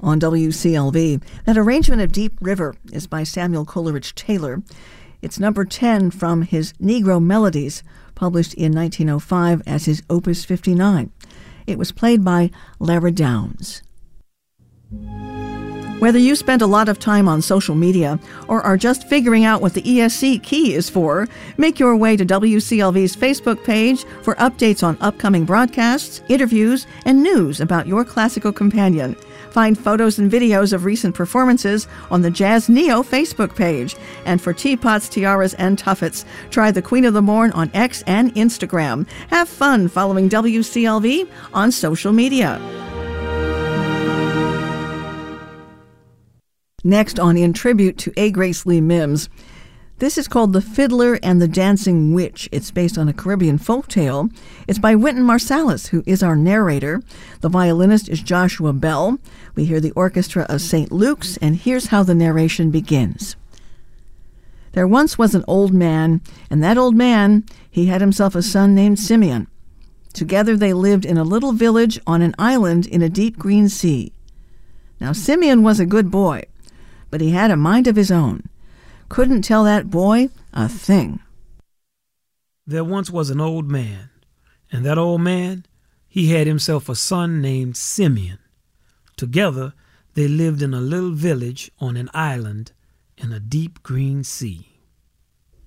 on WCLV. That arrangement of Deep River is by Samuel Coleridge Taylor. It's number 10 from his Negro Melodies, published in 1905 as his Opus 59. It was played by Lara Downs. Whether you spend a lot of time on social media or are just figuring out what the ESC key is for, make your way to WCLV's Facebook page for updates on upcoming broadcasts, interviews, and news about your classical companion. Find photos and videos of recent performances on the Jazz Neo Facebook page. And for teapots, tiaras, and tuffets, try the Queen of the Morn on X and Instagram. Have fun following WCLV on social media. Next on In Tribute to A. Grace Lee Mims. This is called The Fiddler and the Dancing Witch. It's based on a Caribbean folktale. It's by Wynton Marsalis, who is our narrator. The violinist is Joshua Bell. We hear the orchestra of St. Luke's, and here's how the narration begins. There once was an old man, and that old man, he had himself a son named Simeon. Together they lived in a little village on an island in a deep green sea. Now Simeon was a good boy, but he had a mind of his own. Couldn't tell that boy a thing. There once was an old man, and that old man, he had himself a son named Simeon. Together they lived in a little village on an island in a deep green sea.